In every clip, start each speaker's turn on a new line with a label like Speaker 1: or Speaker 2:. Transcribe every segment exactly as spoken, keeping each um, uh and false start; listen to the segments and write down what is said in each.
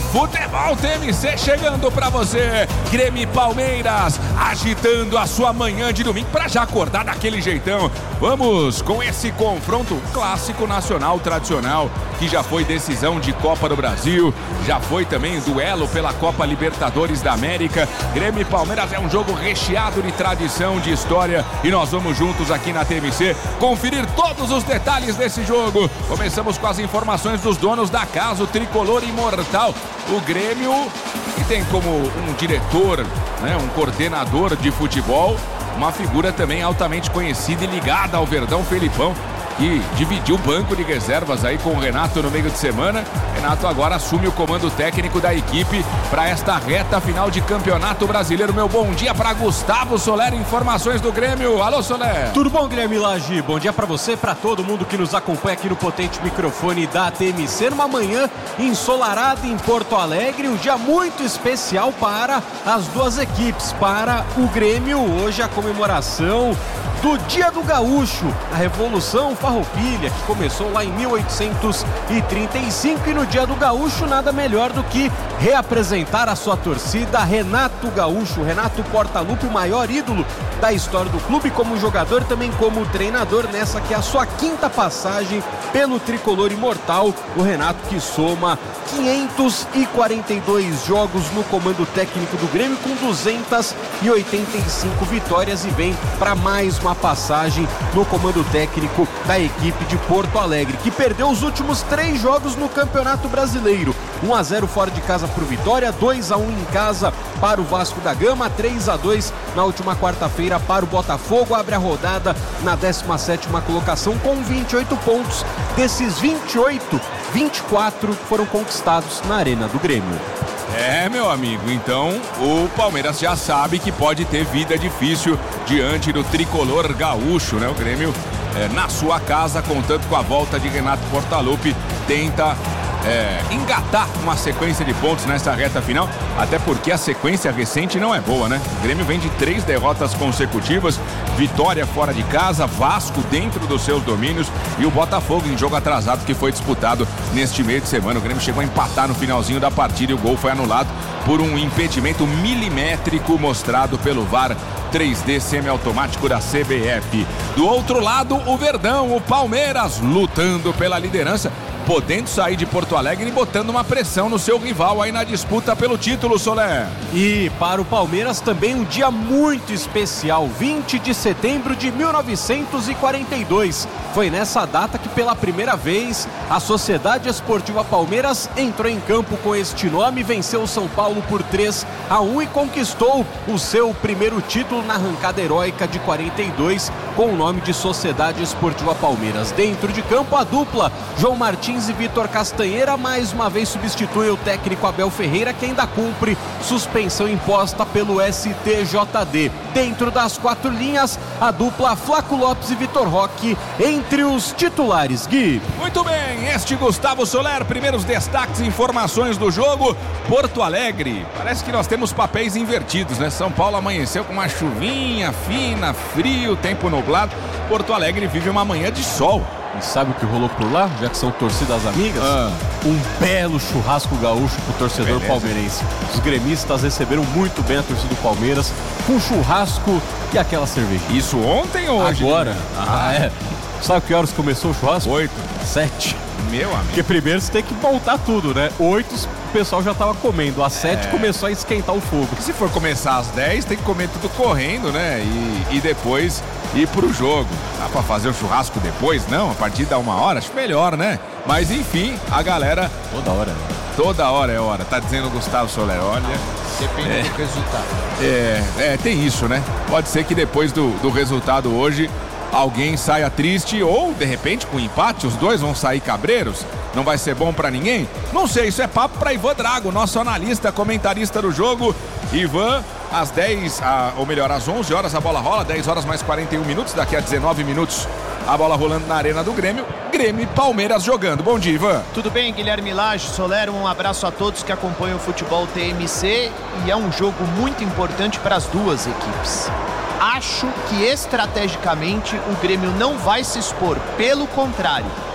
Speaker 1: Futebol T M C chegando pra você. Grêmio e Palmeiras agitando a sua manhã de domingo pra já acordar daquele jeitão. Vamos com esse confronto clássico nacional tradicional que já foi decisão de Copa do Brasil, já foi também duelo pela Copa Libertadores da América. Grêmio e Palmeiras é um jogo recheado de tradição, de história, e nós vamos juntos aqui na T M C conferir todos os detalhes desse jogo. Começamos com as informações dos donos da casa, o tricolor imortal. O Grêmio, que tem como um diretor, né, um coordenador de futebol, uma figura também altamente conhecida e ligada ao Verdão, Felipão, que dividiu o banco de reservas aí com o Renato no meio de semana. Renato agora assume o comando técnico da equipe para esta reta final de Campeonato Brasileiro. Meu bom dia para Gustavo Soler, informações do Grêmio. Alô, Soler.
Speaker 2: Tudo bom, Guilherme Lage? Bom dia para você, para todo mundo que nos acompanha aqui no potente microfone da T M C. Numa manhã ensolarada em Porto Alegre, um dia muito especial para as duas equipes. Para o Grêmio, hoje a comemoração do Dia do Gaúcho, a Revolução Farroupilha, que começou lá em mil oitocentos e trinta e cinco, e no Dia do Gaúcho nada melhor do que reapresentar a sua torcida. Renato Gaúcho, Renato Portaluppi, o maior ídolo da história do clube como jogador, também como treinador, nessa que é a sua quinta passagem pelo tricolor imortal. O Renato que soma quinhentos e quarenta e dois jogos no comando técnico do Grêmio, com duzentas e oitenta e cinco vitórias, e vem para mais uma passagem no comando técnico da equipe de Porto Alegre, que perdeu os últimos três jogos no Campeonato Brasileiro. um a zero fora de casa para o Vitória, dois a um em casa para o Vasco da Gama, três a dois na última quarta-feira para o Botafogo. Abre a rodada na décima sétima colocação com vinte e oito pontos. Desses vinte e oito, vinte e quatro foram conquistados na Arena do Grêmio.
Speaker 1: É, meu amigo, então o Palmeiras já sabe que pode ter vida difícil diante do tricolor gaúcho, né? O Grêmio, é, na sua casa, contanto com a volta de Renato Portaluppi, tenta é, engatar uma sequência de pontos nessa reta final, até porque a sequência recente não é boa, né? O Grêmio vem de três derrotas consecutivas, Vitória fora de casa, Vasco dentro dos seus domínios e o Botafogo em jogo atrasado que foi disputado neste meio de semana. O Grêmio chegou a empatar no finalzinho da partida e o gol foi anulado por um impedimento milimétrico mostrado pelo V A R três D semiautomático da C B F. Do outro lado, o Verdão, o Palmeiras, lutando pela liderança, podendo sair de Porto Alegre e botando uma pressão no seu rival aí na disputa pelo título, Soler.
Speaker 2: E para o Palmeiras também um dia muito especial, vinte de setembro de mil novecentos e quarenta e dois. Foi nessa data que pela primeira vez a Sociedade Esportiva Palmeiras entrou em campo com este nome, venceu o São Paulo por três a um e conquistou o seu primeiro título na arrancada heróica de quarenta e dois com o nome de Sociedade Esportiva Palmeiras. Dentro de campo, a dupla João Martins e Vitor Castanheira mais uma vez substitui o técnico Abel Ferreira, que ainda cumpre suspensão imposta pelo S T J D. Dentro das quatro linhas, a dupla Flaco Lopes e Vitor Roque entre os titulares. Gui.
Speaker 1: Muito bem, este Gustavo Soler, primeiros destaques e informações do jogo. Porto Alegre, parece que nós temos papéis invertidos, né? São Paulo amanheceu com uma chuvinha fina, frio, tempo nublado. Porto Alegre vive uma manhã de sol.
Speaker 2: E sabe o que rolou por lá, já que são torcidas amigas?
Speaker 1: Ah.
Speaker 2: Um belo churrasco gaúcho pro torcedor
Speaker 1: Beleza.
Speaker 2: palmeirense. Os gremistas receberam muito bem a torcida do Palmeiras, com churrasco e aquela cerveja.
Speaker 1: Isso ontem ou hoje?
Speaker 2: Agora. Ah, é. Sabe que horas começou o churrasco?
Speaker 1: Oito.
Speaker 2: Sete.
Speaker 1: Meu amigo.
Speaker 2: Porque primeiro você tem que montar tudo, né? Oito o pessoal já tava comendo, às sete
Speaker 1: É.
Speaker 2: começou a esquentar o fogo.
Speaker 1: Se for começar às dez, tem que comer tudo correndo, né? E, e depois ir pro jogo. Dá pra fazer o churrasco depois? Não, a partir da uma hora, acho melhor, né? Mas enfim, a galera...
Speaker 2: Toda hora, né?
Speaker 1: Toda hora é hora, tá dizendo o Gustavo Soler, olha...
Speaker 3: Depende
Speaker 1: é,
Speaker 3: do resultado.
Speaker 1: É, é, tem isso, né? Pode ser que depois do, do resultado hoje, alguém saia triste ou, de repente, com empate, os dois vão sair cabreiros. Não vai ser bom pra ninguém? Não sei, isso é papo pra Ivan Drago, nosso analista, comentarista do jogo. Ivan, às dez, a, ou melhor, às onze horas a bola rola, dez horas mais quarenta e um minutos, daqui a dezenove minutos a bola rolando na Arena do Grêmio. Grêmio e Palmeiras jogando. Bom dia, Ivan.
Speaker 3: Tudo bem, Guilherme Lage, Soler, um abraço a todos que acompanham o futebol T M C, e é um jogo muito importante para as duas equipes. Acho que estrategicamente o Grêmio não vai se expor, pelo contrário,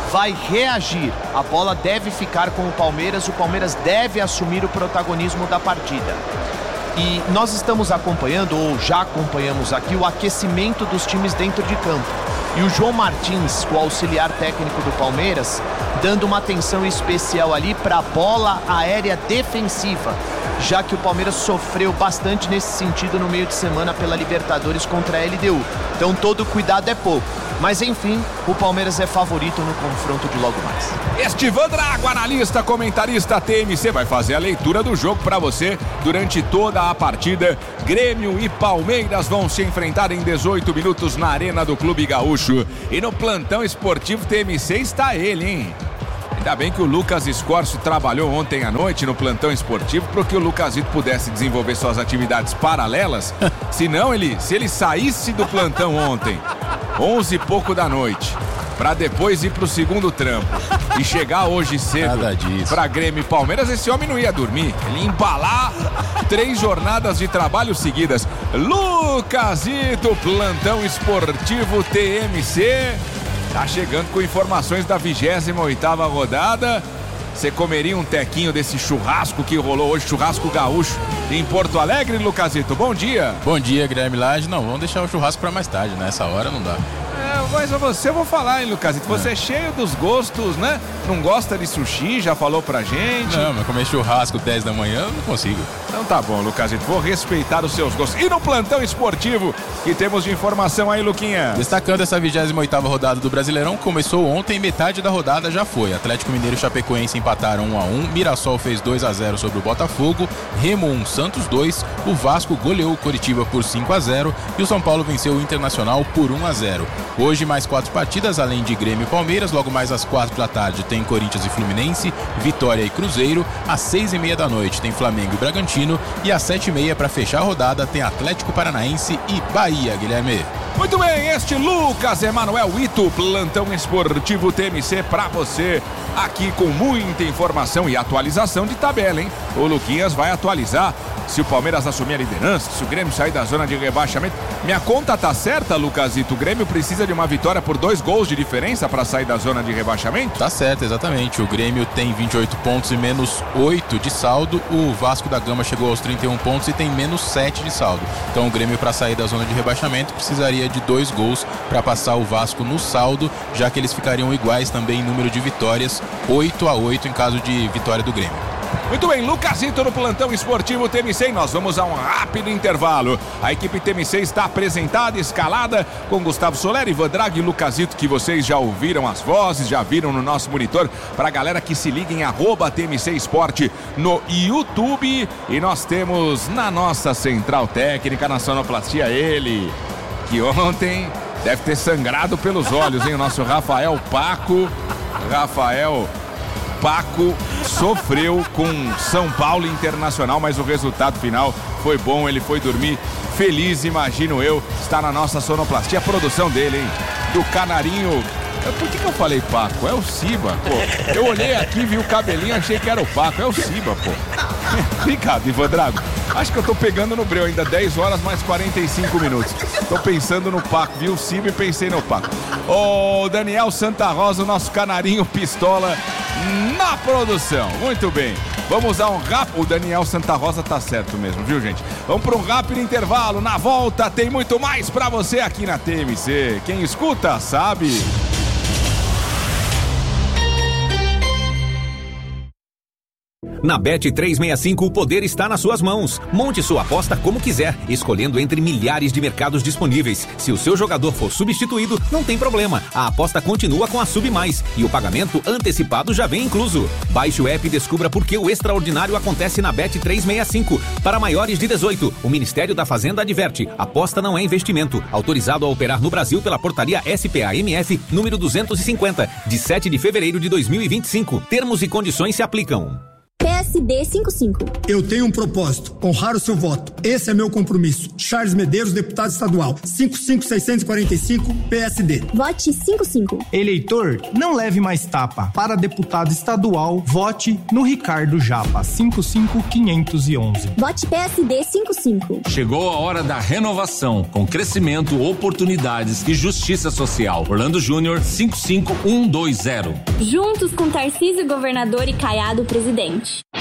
Speaker 3: vai reagir. A bola deve ficar com o Palmeiras, o Palmeiras deve assumir o protagonismo da partida. E nós estamos acompanhando, ou já acompanhamos aqui, o aquecimento dos times dentro de campo. E o João Martins, o auxiliar técnico do Palmeiras, dando uma atenção especial ali para a bola aérea defensiva, já que o Palmeiras sofreu bastante nesse sentido no meio de semana pela Libertadores contra a L D U. Então todo cuidado é pouco. Mas enfim, o Palmeiras é favorito no confronto de logo mais.
Speaker 1: Estivan Drago, analista, comentarista T M C, vai fazer a leitura do jogo para você durante toda a partida. Grêmio e Palmeiras vão se enfrentar em dezoito minutos na Arena do Clube Gaúcho. E no plantão esportivo T M C está ele, hein? Ainda bem que o Lucas Scorcio trabalhou ontem à noite no plantão esportivo para que o Lucasito pudesse desenvolver suas atividades paralelas. Senão, ele, se ele saísse do plantão ontem, onze e pouco da noite, para depois ir pro segundo trampo e chegar hoje cedo para Grêmio e Palmeiras, esse homem não ia dormir. Ele ia embalar três jornadas de trabalho seguidas. Lucasito, plantão esportivo T M C. Tá chegando com informações da vigésima oitava rodada. Você comeria um tequinho desse churrasco que rolou hoje, churrasco gaúcho em Porto Alegre, Lucasito? Bom dia.
Speaker 4: Bom dia, Guilherme Lage. Não, vamos deixar o churrasco para mais tarde, né? Essa hora não dá.
Speaker 1: É, mas você eu vou falar, hein, Lucasito? Você é. é cheio dos gostos, né? Não gosta de sushi, já falou pra gente.
Speaker 4: Não, mas comer churrasco dez da manhã eu não consigo.
Speaker 1: Então tá bom, Lucasito, vou respeitar os seus gostos. E no plantão esportivo, que temos de informação aí, Luquinha?
Speaker 4: Destacando essa vigésima oitava rodada do Brasileirão, começou ontem, metade da rodada já foi. Atlético Mineiro e Chapecoense empataram um a um, Mirassol fez dois a zero sobre o Botafogo, Remo um, Santos dois, o Vasco goleou o Coritiba por cinco a zero e o São Paulo venceu o Internacional por um a zero. Hoje mais quatro partidas, além de Grêmio e Palmeiras, logo mais às quatro da tarde tem Corinthians e Fluminense, Vitória e Cruzeiro, às seis e meia da noite tem Flamengo e Bragantino e às sete e meia para fechar a rodada tem Atlético Paranaense e Bahia, Guilherme.
Speaker 1: Muito bem, este Lucas Emanuel Ito, plantão esportivo T M C pra você, aqui com muita informação e atualização de tabela, hein? O Luquinhas vai atualizar se o Palmeiras assumir a liderança, se o Grêmio sair da zona de rebaixamento. Minha conta tá certa, Lucasito? O Grêmio precisa de uma vitória por dois gols de diferença para sair da zona de rebaixamento?
Speaker 4: Tá certo, exatamente. O Grêmio tem vinte e oito pontos e menos oito de saldo. O Vasco da Gama chegou aos trinta e um pontos e tem menos sete de saldo. Então o Grêmio, para sair da zona de rebaixamento, precisaria de dois gols para passar o Vasco no saldo, já que eles ficariam iguais também em número de vitórias, oito a oito em caso de vitória do Grêmio.
Speaker 1: Muito bem, Lucasito no plantão esportivo T M C. Nós vamos a um rápido intervalo. A equipe T M C está apresentada, escalada, com Gustavo Soler, Ivan Drago e Lucasito, que vocês já ouviram as vozes, já viram no nosso monitor. Para a galera que se liga em arroba T M C Esporte no YouTube. E nós temos na nossa central técnica, na sonoplastia, ele, que ontem deve ter sangrado pelos olhos, hein? O nosso Rafael Paco. Rafael Paco sofreu com São Paulo Internacional, mas o resultado final foi bom, ele foi dormir feliz, imagino eu. Está na nossa sonoplastia, a produção dele, hein? Do Canarinho. Por que que eu falei Paco? É o Ciba, pô. Eu olhei aqui, vi o cabelinho, achei que era o Paco. É o Ciba, pô. Obrigado, Ivan Drago. Acho que eu tô pegando no breu ainda, dez horas mais quarenta e cinco minutos. Tô pensando no Paco, vi o Ciba e pensei no Paco. O Daniel Santa Rosa, o nosso Canarinho pistola na produção. Muito bem. Vamos a um rápido... O Daniel Santa Rosa tá certo mesmo, viu, gente? Vamos para um rápido intervalo. Na volta tem muito mais pra você aqui na T M C. Quem escuta, sabe...
Speaker 5: Na Bet trezentos e sessenta e cinco, o poder está nas suas mãos. Monte sua aposta como quiser, escolhendo entre milhares de mercados disponíveis. Se o seu jogador for substituído, não tem problema. A aposta continua com a Sub Mais e o pagamento antecipado já vem incluso. Baixe o app e descubra por que o extraordinário acontece na Bet trezentos e sessenta e cinco. Para maiores de dezoito, o Ministério da Fazenda adverte: aposta não é investimento. Autorizado a operar no Brasil pela portaria S P A M F número duzentos e cinquenta, de sete de fevereiro de dois mil e vinte e cinco. Termos e condições se aplicam.
Speaker 6: P S S D cinquenta e cinco.
Speaker 7: Eu tenho um propósito, honrar o seu voto. Esse é meu compromisso. Charles Medeiros, deputado estadual, cinquenta e cinco, seiscentos e quarenta e cinco, P S D.
Speaker 6: Vote cinquenta e cinco.
Speaker 8: Eleitor, não leve mais tapa. Para deputado estadual, vote no Ricardo Japa, cinquenta e cinco, quinhentos e onze.
Speaker 6: Vote P S D cinquenta e cinco.
Speaker 9: Chegou a hora da renovação, com crescimento, oportunidades e justiça social. Orlando Júnior, cinquenta e cinco, cento e vinte.
Speaker 6: Juntos com Tarcísio, governador, e Caiado, presidente.